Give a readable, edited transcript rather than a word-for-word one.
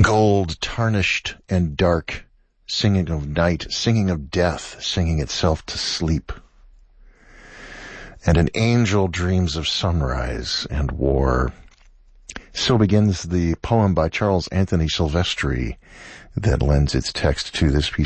Gold, tarnished and dark, singing of night, singing of death, singing itself to sleep. And an angel dreams of sunrise and war. So begins the poem by Charles Anthony Silvestri that lends its text to this piece